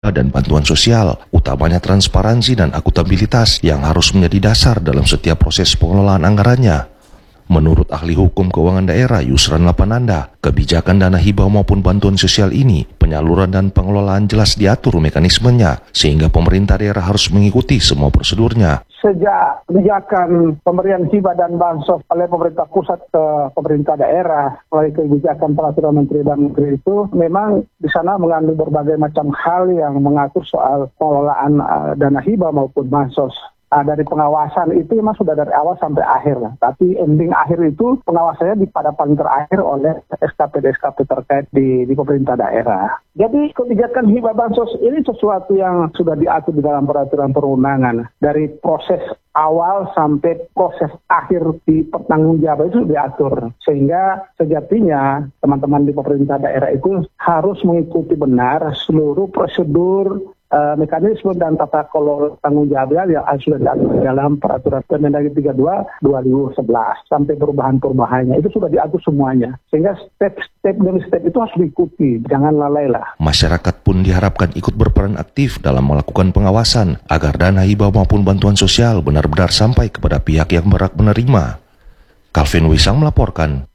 dan bantuan sosial, utamanya transparansi dan akuntabilitas yang harus menjadi dasar dalam setiap proses pengelolaan anggarannya. Menurut ahli hukum keuangan daerah Yusran Lapananda, kebijakan dana hibah maupun bantuan sosial ini, penyaluran dan pengelolaan jelas diatur mekanismenya, sehingga pemerintah daerah harus mengikuti semua prosedurnya. Sejak kebijakan pemberian hibah dan bansos oleh pemerintah pusat ke pemerintah daerah melalui kebijakan peraturan menteri dan menteri itu, memang di sana mengandung berbagai macam hal yang mengatur soal pengelolaan dana hibah maupun bansos. Dari pengawasan itu memang sudah dari awal sampai akhir. Tapi ending akhir itu pengawasannya pada paling terakhir oleh SKP-SKP terkait di pemerintah daerah. Jadi kebijakan hibah bansos ini sesuatu yang sudah diatur di dalam peraturan perundangan. Dari proses awal sampai proses akhir di pertanggungjawaban itu diatur. Sehingga sejatinya teman-teman di pemerintah daerah itu harus mengikuti benar seluruh prosedur, mekanisme dan tata kelola tanggung jawab yang sudah diatur dalam peraturan Permendagri 32 2011 sampai perubahan-perubahannya itu sudah diatur semuanya, sehingga step demi step itu harus diikuti, jangan lalailah. Masyarakat pun diharapkan ikut berperan aktif dalam melakukan pengawasan agar dana hibah maupun bantuan sosial benar-benar sampai kepada pihak yang berhak menerima. Calvin Wisang melaporkan.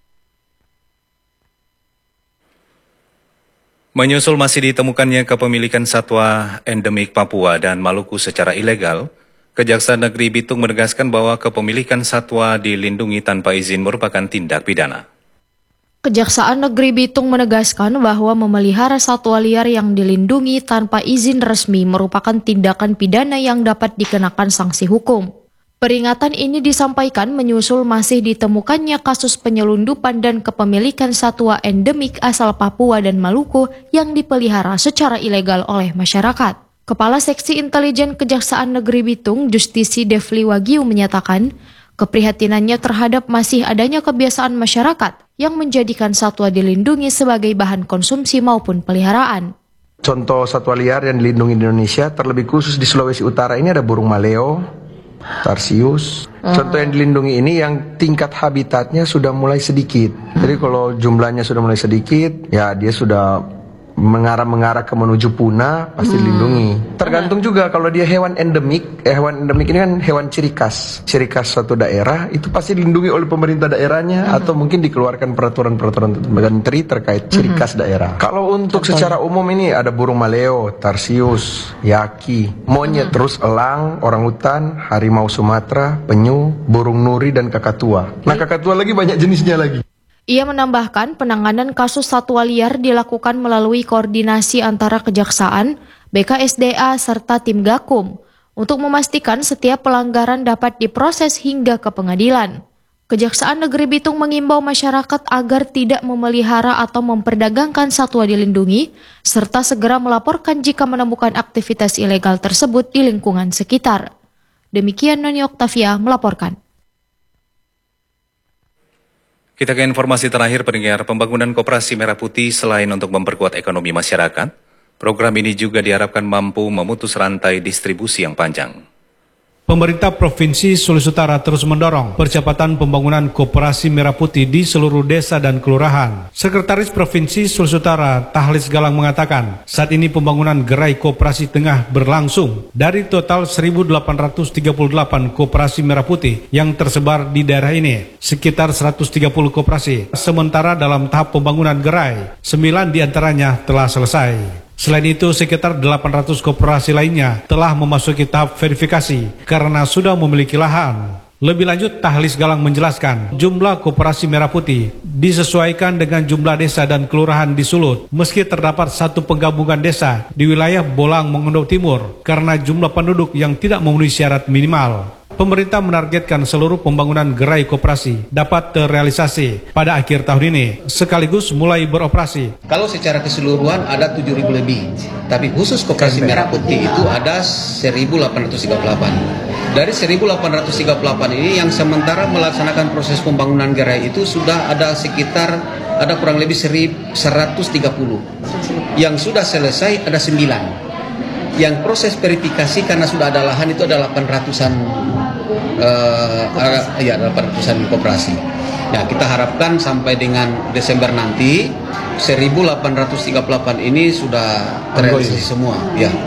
Menyusul masih ditemukannya kepemilikan satwa endemik Papua dan Maluku secara ilegal, Kejaksaan Negeri Bitung menegaskan bahwa kepemilikan satwa dilindungi tanpa izin merupakan tindak pidana. Kejaksaan Negeri Bitung menegaskan bahwa memelihara satwa liar yang dilindungi tanpa izin resmi merupakan tindakan pidana yang dapat dikenakan sanksi hukum. Peringatan ini disampaikan menyusul masih ditemukannya kasus penyelundupan dan kepemilikan satwa endemik asal Papua dan Maluku yang dipelihara secara ilegal oleh masyarakat. Kepala Seksi Intelijen Kejaksaan Negeri Bitung, Justisi Devli Wagyu menyatakan, keprihatinannya terhadap masih adanya kebiasaan masyarakat yang menjadikan satwa dilindungi sebagai bahan konsumsi maupun peliharaan. Contoh satwa liar yang dilindungi di Indonesia, terlebih khusus di Sulawesi Utara ini ada burung maleo, tarsius. Contoh yang dilindungi ini yang tingkat habitatnya sudah mulai sedikit. Jadi kalau jumlahnya sudah mulai sedikit, ya dia sudah mengarah ke menuju punah, pasti dilindungi. Tergantung juga kalau dia hewan endemik. Hewan endemik ini kan hewan ciri khas suatu daerah, itu pasti dilindungi oleh pemerintah daerahnya atau mungkin dikeluarkan peraturan menteri terkait ciri khas daerah. Kalau untuk secara umum ini ada burung maleo, tarsius, yaki, monyet, terus elang, orangutan, harimau Sumatera, penyu, burung nuri dan kakatua. Nah, kakatua lagi banyak jenisnya lagi. Ia menambahkan penanganan kasus satwa liar dilakukan melalui koordinasi antara Kejaksaan, BKSDA, serta tim Gakum untuk memastikan setiap pelanggaran dapat diproses hingga ke pengadilan. Kejaksaan Negeri Bitung mengimbau masyarakat agar tidak memelihara atau memperdagangkan satwa dilindungi, serta segera melaporkan jika menemukan aktivitas ilegal tersebut di lingkungan sekitar. Demikian Noni Oktavia melaporkan. Kita ke informasi terakhir pendengar, pembangunan Koperasi Merah Putih selain untuk memperkuat ekonomi masyarakat, program ini juga diharapkan mampu memutus rantai distribusi yang panjang. Pemerintah Provinsi Sulawesi Utara terus mendorong percepatan pembangunan Koperasi Merah Putih di seluruh desa dan kelurahan. Sekretaris Provinsi Sulawesi Utara, Tahlis Galang mengatakan, saat ini pembangunan gerai koperasi tengah berlangsung. Dari total 1.838 koperasi Merah Putih yang tersebar di daerah ini, sekitar 130 koperasi. Sementara dalam tahap pembangunan gerai, 9 diantaranya telah selesai. Selain itu, sekitar 800 koperasi lainnya telah memasuki tahap verifikasi karena sudah memiliki lahan. Lebih lanjut, Tahlis Galang menjelaskan, jumlah koperasi Merah Putih disesuaikan dengan jumlah desa dan kelurahan di Sulut, meski terdapat satu penggabungan desa di wilayah Bolang Mongondo Timur karena jumlah penduduk yang tidak memenuhi syarat minimal. Pemerintah menargetkan seluruh pembangunan gerai koperasi dapat terrealisasi pada akhir tahun ini, sekaligus mulai beroperasi. Kalau secara keseluruhan ada 7.000 lebih, tapi khusus koperasi Merah Putih itu ada 1.838. Dari 1.838 ini yang sementara melaksanakan proses pembangunan gerai itu sudah ada kurang lebih 130. Yang sudah selesai ada 9. Yang proses verifikasi karena sudah ada lahan itu ada 800-an koperasi. Ya, kita harapkan sampai dengan Desember nanti 1.838 ini sudah terrealisasi semua. Ya.